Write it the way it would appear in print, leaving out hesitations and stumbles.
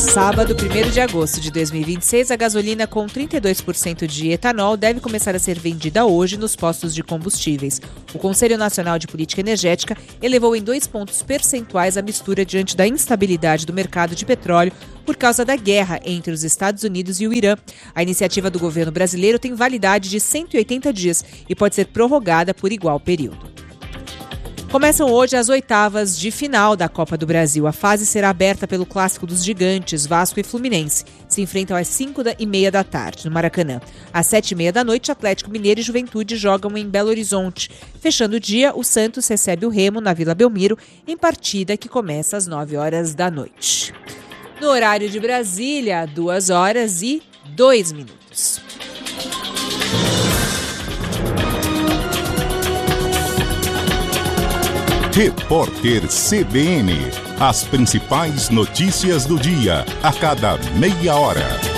Sábado, 1º de agosto de 2026, a gasolina com 32% de etanol deve começar a ser vendida hoje nos postos de combustíveis. O Conselho Nacional de Política Energética elevou em 2 pontos percentuais a mistura diante da instabilidade do mercado de petróleo por causa da guerra entre os Estados Unidos e o Irã. A iniciativa do governo brasileiro tem validade de 180 dias e pode ser prorrogada por igual período. Começam hoje as oitavas de final da Copa do Brasil. A fase será aberta pelo clássico dos gigantes, Vasco e Fluminense. Se enfrentam às 5h30 da tarde, no Maracanã. Às 7h30 da noite, Atlético Mineiro e Juventude jogam em Belo Horizonte. Fechando o dia, o Santos recebe o Remo na Vila Belmiro, em partida que começa às 9h da noite. No horário de Brasília, 2h02. Repórter CBN. As principais notícias do dia, a cada meia hora.